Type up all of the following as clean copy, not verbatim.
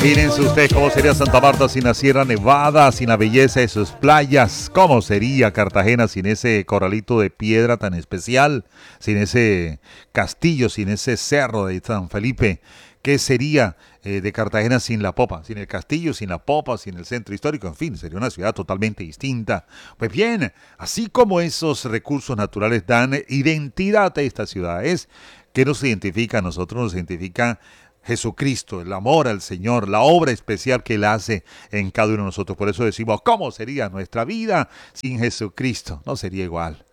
Imagínense ustedes cómo sería Santa Marta sin la Sierra Nevada, sin la belleza de sus playas. ¿Cómo sería Cartagena sin ese corralito de piedra tan especial? Sin ese castillo, sin ese cerro de San Felipe. ¿Qué sería de Cartagena sin la popa? Sin el castillo, sin la popa, sin el centro histórico. En fin, sería una ciudad totalmente distinta. Pues bien, así como esos recursos naturales dan identidad a estas ciudades, ¿qué nos identifica a nosotros? Nos identifica Jesucristo, el amor al Señor, la obra especial que Él hace en cada uno de nosotros. Por eso decimos, ¿cómo sería nuestra vida sin Jesucristo? No sería igual.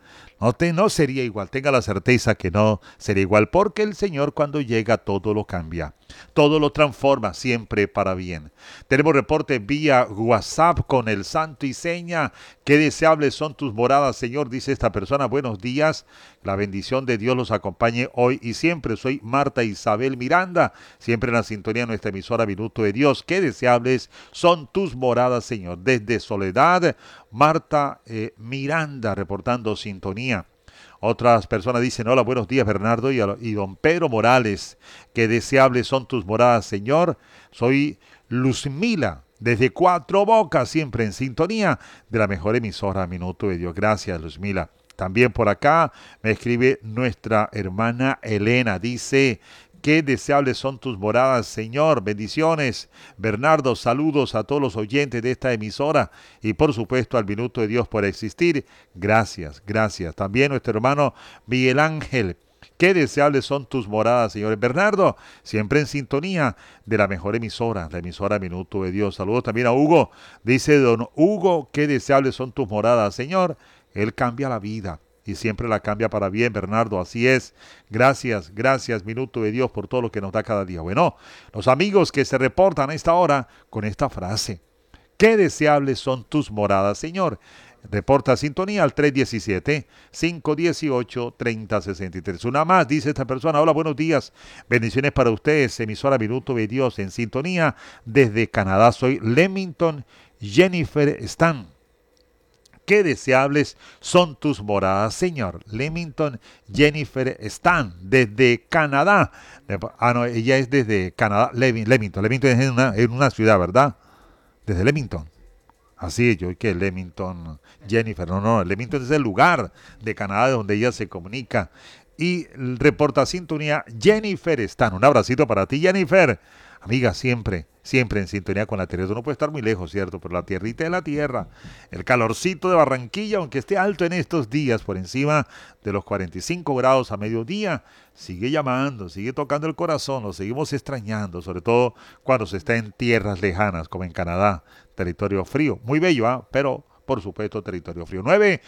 No sería igual. Tenga la certeza que no sería igual, porque el Señor cuando llega todo lo cambia. Todo lo transforma siempre para bien. Tenemos reporte vía WhatsApp con el santo y seña. Qué deseables son tus moradas, Señor, dice esta persona. Buenos días. La bendición de Dios los acompañe hoy y siempre. Soy Marta Isabel Miranda, siempre en la sintonía de nuestra emisora Minuto de Dios. Qué deseables son tus moradas, Señor. Desde Soledad, Marta Miranda reportando sintonía. Otras personas dicen, hola, buenos días Bernardo y don Pedro Morales, qué deseables son tus moradas, Señor. Soy Luzmila, desde Cuatro Bocas, siempre en sintonía de la mejor emisora Minuto de Dios. Gracias, Luzmila. También por acá me escribe nuestra hermana Elena, dice, qué deseables son tus moradas, Señor. Bendiciones. Bernardo, saludos a todos los oyentes de esta emisora y por supuesto al Minuto de Dios por existir. Gracias, gracias. También nuestro hermano Miguel Ángel. Qué deseables son tus moradas, Señor. Bernardo, siempre en sintonía de la mejor emisora, la emisora Minuto de Dios. Saludos también a Hugo. Dice don Hugo, qué deseables son tus moradas, Señor. Él cambia la vida y siempre la cambia para bien, Bernardo, así es. Gracias, gracias, Minuto de Dios, por todo lo que nos da cada día. Bueno, los amigos que se reportan a esta hora con esta frase, qué deseables son tus moradas, Señor. Reporta sintonía al 317-518-3063. Una más, dice esta persona, hola, buenos días, bendiciones para ustedes, emisora Minuto de Dios en sintonía desde Canadá. Soy Leamington Jennifer Stan. Qué deseables son tus moradas, Señor. Leamington Jennifer Stan, desde Canadá. Ah, no, ella es desde Canadá, Leamington. Leamington es en una ciudad, ¿verdad? Desde Leamington. Así es, yo que Leamington Jennifer. No, Leamington es el lugar de Canadá donde ella se comunica. Y reporta sintonía Jennifer Stan. Un abracito para ti, Jennifer. Amiga, siempre en sintonía con la tierra. No puede estar muy lejos, ¿cierto? Pero la tierrita es la tierra. El calorcito de Barranquilla, aunque esté alto en estos días, por encima de los 45 grados a mediodía, sigue llamando, sigue tocando el corazón, lo seguimos extrañando, sobre todo cuando se está en tierras lejanas, como en Canadá, territorio frío. Muy bello, ¿ah? Pero, por supuesto, territorio frío.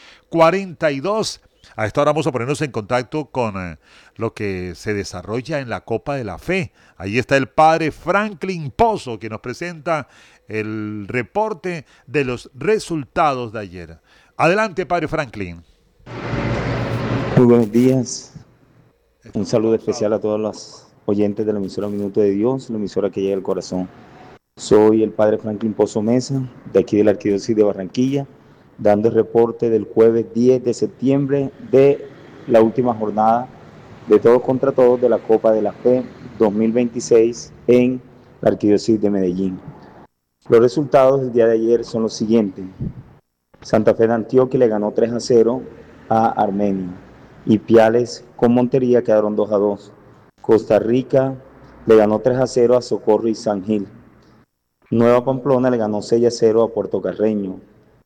9:42. A esta hora vamos a ponernos en contacto con lo que se desarrolla en la Copa de la Fe. Ahí está el padre Franklin Pozo que nos presenta el reporte de los resultados de ayer. Adelante, padre Franklin. Muy buenos días. Un saludo especial a todos los oyentes de la emisora Minuto de Dios, la emisora que llega al corazón. Soy el padre Franklin Pozo Mesa, de aquí de la Arquidiócesis de Barranquilla, dando el reporte del jueves 10 de septiembre de la última jornada de Todos contra Todos de la Copa de la Fe 2026 en la Arquidiócesis de Medellín. Los resultados del día de ayer son los siguientes. Santa Fe de Antioquia le ganó 3-0 a Armenia. Ipiales con Montería quedaron 2-2. Costa Rica le ganó 3-0 a Socorro y San Gil. Nueva Pamplona le ganó 6-0 a Puerto Carreño.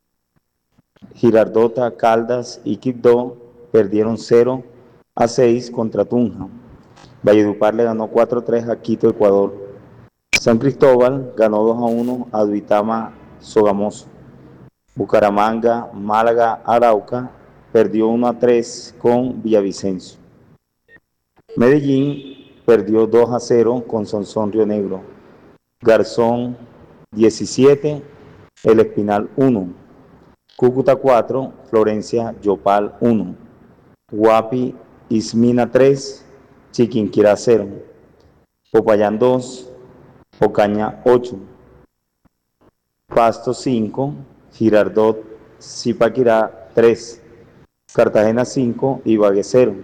Girardota, Caldas y Quibdó perdieron 0-6 contra Tunja. Valledupar le ganó 4-3 a Quito, Ecuador. San Cristóbal ganó 2-1 a Duitama, Sogamoso. Bucaramanga, Málaga, Arauca perdió 1-3 con Villavicencio. Medellín perdió 2-0 con Sonsón Río Negro. Garzón 17, El Espinal 1. Cúcuta 4, Florencia Yopal 1. Guapi Ismina 3, Chiquinquirá 0. Popayán 2, Ocaña 8. Pasto 5, Girardot Zipaquirá 3. Cartagena 5, Ibagué 0.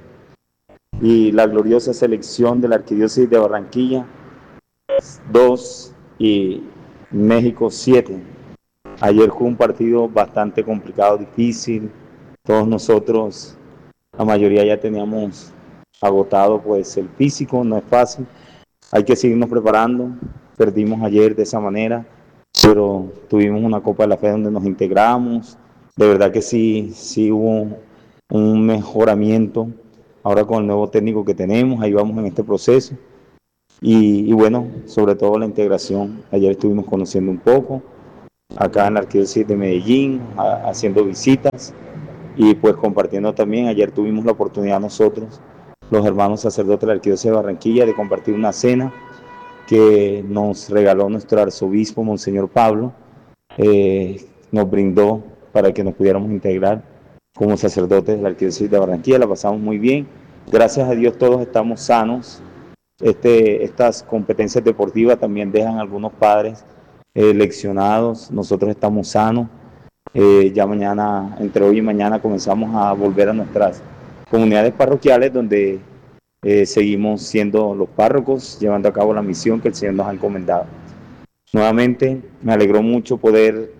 Y la gloriosa selección de la Arquidiócesis de Barranquilla 2, y México 7. Ayer fue un partido bastante complicado, difícil. Todos nosotros, la mayoría ya teníamos agotado pues el físico, no es fácil. Hay que seguirnos preparando. Perdimos ayer de esa manera, pero tuvimos una Copa de la Fe donde nos integramos. De verdad que sí hubo un mejoramiento ahora con el nuevo técnico que tenemos. Ahí vamos en este proceso. Y bueno, sobre todo la integración. Ayer estuvimos conociendo un poco acá en la Arquidiócesis de Medellín, haciendo visitas y pues compartiendo también. Ayer tuvimos la oportunidad nosotros, los hermanos sacerdotes de la Arquidiócesis de Barranquilla, de compartir una cena que nos regaló nuestro arzobispo, Monseñor Pablo, nos brindó para que nos pudiéramos integrar como sacerdotes de la Arquidiócesis de Barranquilla. La pasamos muy bien. Gracias a Dios todos estamos sanos. Estas competencias deportivas también dejan a algunos padres leccionados. Nosotros estamos sanos. Ya mañana, entre hoy y mañana, comenzamos a volver a nuestras comunidades parroquiales donde seguimos siendo los párrocos, llevando a cabo la misión que el Señor nos ha encomendado. Nuevamente, me alegró mucho poder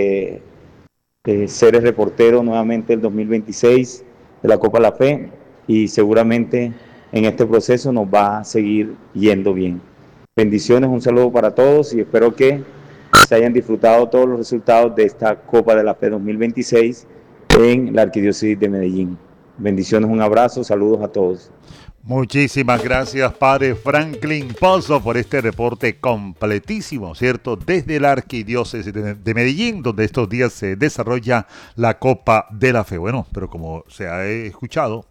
ser el reportero nuevamente el 2026 de la Copa de la Fe y seguramente en este proceso nos va a seguir yendo bien. Bendiciones, un saludo para todos y espero que se hayan disfrutado todos los resultados de esta Copa de la Fe 2026 en la Arquidiócesis de Medellín. Bendiciones, un abrazo, saludos a todos. Muchísimas gracias, Padre Franklin Pozo, por este reporte completísimo, ¿cierto? Desde la Arquidiócesis de Medellín, donde estos días se desarrolla la Copa de la Fe. Bueno, pero como se ha escuchado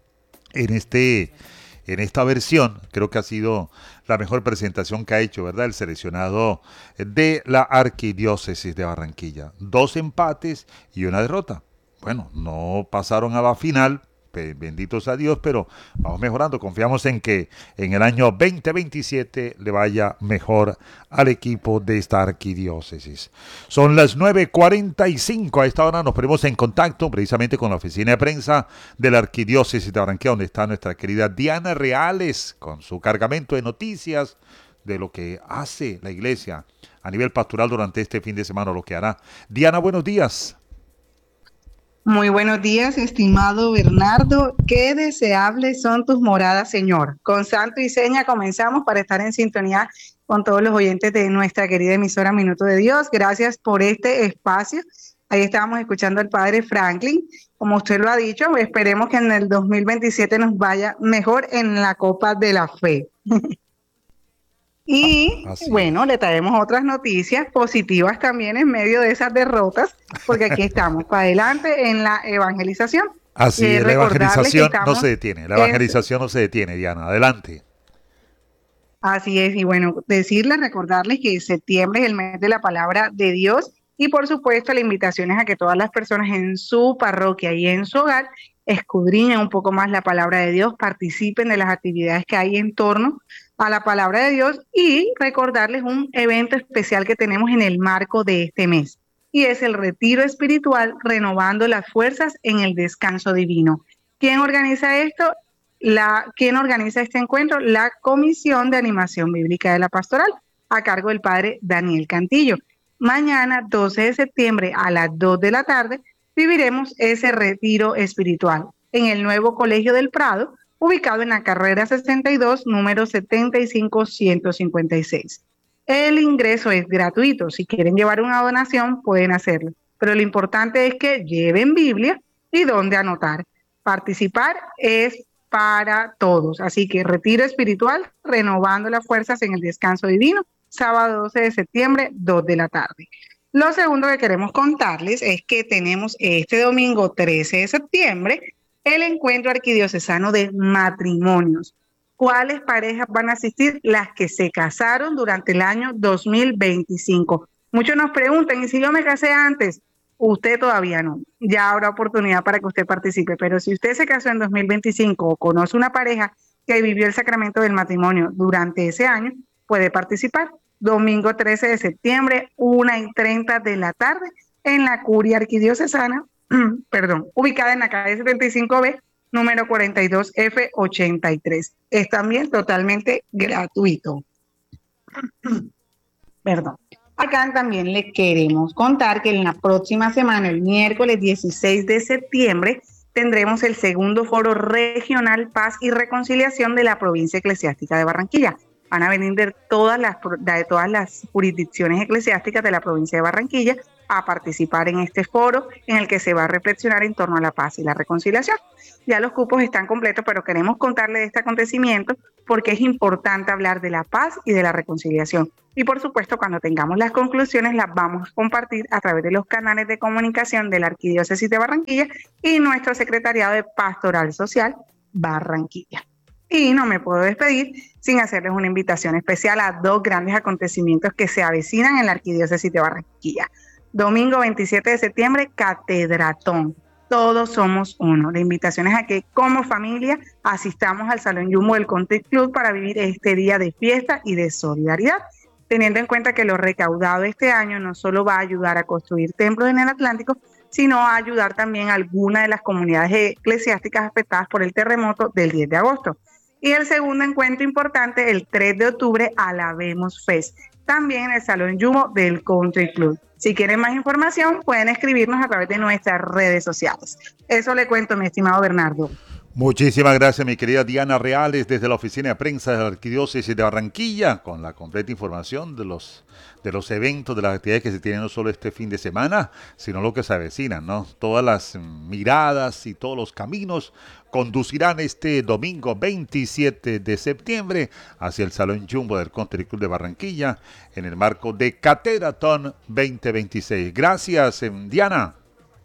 en esta versión, creo que ha sido la mejor presentación que ha hecho, ¿verdad? El seleccionado de la Arquidiócesis de Barranquilla. 2 empates y una derrota. Bueno, no pasaron a la final, benditos a Dios, pero vamos mejorando. Confiamos en que en el año 2027 le vaya mejor al equipo de esta arquidiócesis. Son las 9:45. A esta hora nos ponemos en contacto precisamente con la oficina de prensa de la Arquidiócesis de Barranquilla, donde está nuestra querida Diana Reales con su cargamento de noticias de lo que hace la iglesia a nivel pastoral durante este fin de semana, lo que hará. Diana, buenos días. Muy buenos días, estimado Bernardo. Qué deseables son tus moradas, Señor. Con santo y seña comenzamos para estar en sintonía con todos los oyentes de nuestra querida emisora Minuto de Dios. Gracias por este espacio. Ahí estábamos escuchando al Padre Franklin. Como usted lo ha dicho, esperemos que en el 2027 nos vaya mejor en la Copa de la Fe. Y bueno, le traemos otras noticias positivas también en medio de esas derrotas, porque aquí estamos para adelante en la evangelización. Así es, la evangelización no se detiene, la evangelización no se detiene, Diana, adelante. Así es, y bueno, recordarles que septiembre es el mes de la palabra de Dios y por supuesto la invitación es a que todas las personas en su parroquia y en su hogar escudriñen un poco más la palabra de Dios, participen de las actividades que hay en torno a la palabra de Dios y recordarles un evento especial que tenemos en el marco de este mes y es el retiro espiritual Renovando las Fuerzas en el Descanso Divino. ¿Quién organiza esto? ¿Quién organiza este encuentro? La Comisión de Animación Bíblica de la Pastoral, a cargo del padre Daniel Cantillo. Mañana, 12 de septiembre, a las 2 de la tarde, viviremos ese retiro espiritual en el nuevo Colegio del Prado, ubicado en la carrera 62, número 75156. El ingreso es gratuito. Si quieren llevar una donación, pueden hacerlo. Pero lo importante es que lleven Biblia y dónde anotar. Participar es para todos. Así que retiro espiritual, renovando las fuerzas en el descanso divino, sábado 12 de septiembre, 2 de la tarde. Lo segundo que queremos contarles es que tenemos este domingo 13 de septiembre el encuentro arquidiocesano de matrimonios. ¿Cuáles parejas van a asistir? Las que se casaron durante el año 2025. Muchos nos preguntan, ¿y si yo me casé antes? Usted todavía no. Ya habrá oportunidad para que usted participe, pero si usted se casó en 2025 o conoce una pareja que vivió el sacramento del matrimonio durante ese año, puede participar. Domingo 13 de septiembre, 1:30 de la tarde, en la Curia Arquidiocesana, ubicada en la calle 75B, número 42F83. Es también totalmente gratuito. Perdón. Acá también les queremos contar que en la próxima semana, el miércoles 16 de septiembre, tendremos el segundo foro regional Paz y Reconciliación de la provincia eclesiástica de Barranquilla. Van a venir de todas las jurisdicciones eclesiásticas de la provincia de Barranquilla a participar en este foro en el que se va a reflexionar en torno a la paz y la reconciliación. Ya los cupos están completos, pero queremos contarles de este acontecimiento porque es importante hablar de la paz y de la reconciliación. Y por supuesto, cuando tengamos las conclusiones, las vamos a compartir a través de los canales de comunicación de la Arquidiócesis de Barranquilla y nuestro Secretariado de Pastoral Social Barranquilla. Y no me puedo despedir sin hacerles una invitación especial a dos grandes acontecimientos que se avecinan en la Arquidiócesis de Barranquilla. Domingo 27 de septiembre, Catedratón. Todos somos uno. La invitación es a que como familia asistamos al Salón Jumbo del Country Club para vivir este día de fiesta y de solidaridad, teniendo en cuenta que lo recaudado este año no solo va a ayudar a construir templos en el Atlántico, sino a ayudar también a algunas de las comunidades eclesiásticas afectadas por el terremoto del 10 de agosto. Y el segundo encuentro importante, el 3 de octubre, Alabemos Fest, también en el Salón Jumbo del Country Club. Si quieren más información, pueden escribirnos a través de nuestras redes sociales. Eso le cuento, mi estimado Bernardo. Muchísimas gracias, mi querida Diana Reales, desde la oficina de prensa de la Arquidiócesis de Barranquilla, con la completa información de los eventos, de las actividades que se tienen no solo este fin de semana, sino lo que se avecinan, ¿no? Todas las miradas y todos los caminos conducirán este domingo 27 de septiembre hacia el Salón Jumbo del Country Club de Barranquilla en el marco de Catedratón 2026. Gracias, Diana.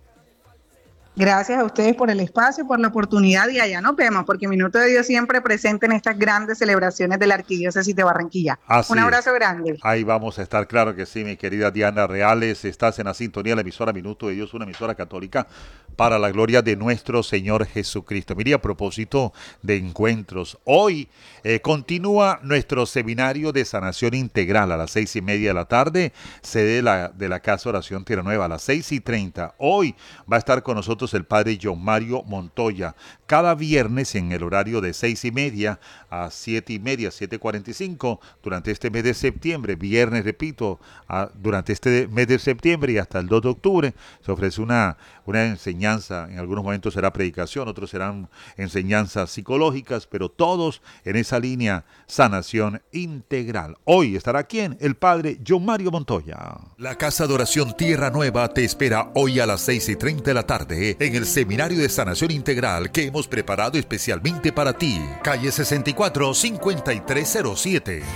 Gracias a ustedes por el espacio, por la oportunidad y allá nos vemos, porque Minuto de Dios siempre presente en estas grandes celebraciones de la Arquidiócesis de Barranquilla. Así Un abrazo es. grande. Ahí vamos a estar, claro que sí, mi querida Diana Reales. Estás en la sintonía de la emisora Minuto de Dios, una emisora católica para la gloria de nuestro Señor Jesucristo. Mire, a propósito de encuentros, hoy continúa nuestro seminario de sanación integral a las 6:30 de la tarde, sede de la Casa Oración Tierra Nueva, a las 6:30. Hoy va a estar con nosotros el padre John Mario Montoya, cada viernes en el horario de 6:30 a 7:30, 7:45, durante este mes de septiembre, viernes, repito, durante este mes de septiembre y hasta el 2 de octubre, se ofrece una enseñanza, en algunos momentos será predicación, otros serán enseñanzas psicológicas, pero todos en esa línea, sanación integral. Hoy estará ¿quién? El padre John Mario Montoya. La Casa de Oración Tierra Nueva te espera hoy a las 6:30 de la tarde en el Seminario de Sanación Integral que hemos preparado especialmente para ti. Calle 64, 5307. El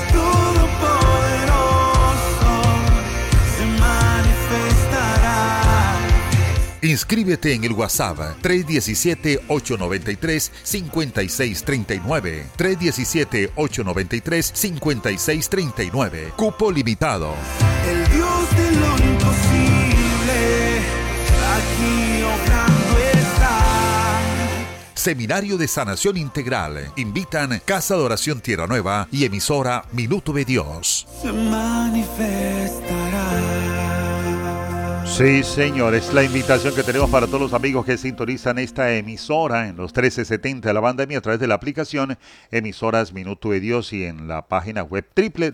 Todopoderoso se manifestará. Inscríbete en el WhatsApp 317-893-5639. 317-893-5639. Cupo limitado. El Dios de lo imposible, aquí obrando está. Seminario de Sanación Integral. Invitan Casa de Oración Tierra Nueva y emisora Minuto de Dios. Se manifestará. Sí, señor, es la invitación que tenemos para todos los amigos que sintonizan esta emisora en los 1370 de la banda mía a través de la aplicación Emisoras Minuto de Dios y en la página web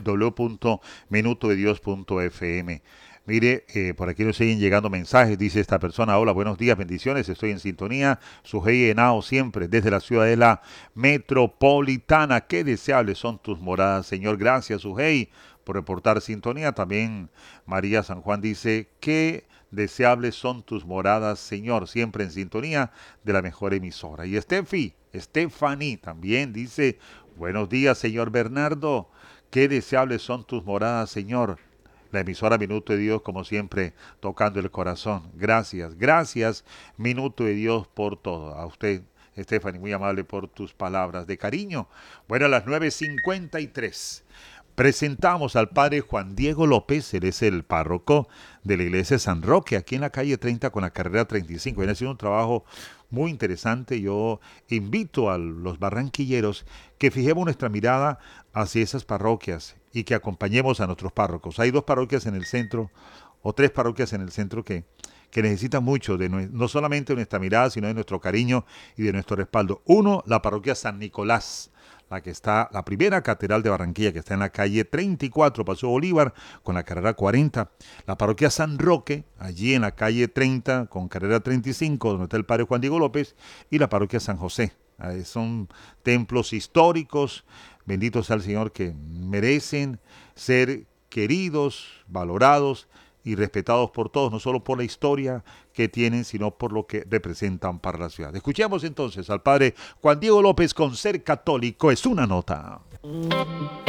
www.minutodedios.fm. Mire, por aquí nos siguen llegando mensajes, dice esta persona: hola, buenos días, bendiciones, estoy en sintonía, Sujei Henao siempre, desde la ciudadela metropolitana, qué deseables son tus moradas, Señor, gracias, Sujei, por reportar sintonía. También María San Juan dice: qué deseables son tus moradas, Señor, siempre en sintonía de la mejor emisora. Y Stephanie también dice: buenos días, señor Bernardo, qué deseables son tus moradas, Señor. La emisora Minuto de Dios, como siempre, tocando el corazón. Gracias, gracias, Minuto de Dios, por todo. A usted, Stephanie, muy amable por tus palabras de cariño. Bueno, a las 9:53. Presentamos al padre Juan Diego López, él es el párroco de la iglesia de San Roque, aquí en la calle 30 con la carrera 35. Él ha sido un trabajo muy interesante. Yo invito a los barranquilleros que fijemos nuestra mirada hacia esas parroquias y que acompañemos a nuestros párrocos. Hay 2 parroquias en el centro, o 3 parroquias en el centro que necesitan mucho de no solamente de nuestra mirada, sino de nuestro cariño y de nuestro respaldo. 1, la parroquia San Nicolás. la primera catedral de Barranquilla, que está en la calle 34, Paseo Bolívar, con la carrera 40. La parroquia San Roque, allí en la calle 30, con carrera 35, donde está el padre Juan Diego López, y la parroquia San José. Son templos históricos, bendito sea el Señor, que merecen ser queridos, valorados y respetados por todos, no solo por la historia que tienen, sino por lo que representan para la ciudad. Escuchemos entonces al padre Juan Diego López con Ser Católico es una nota.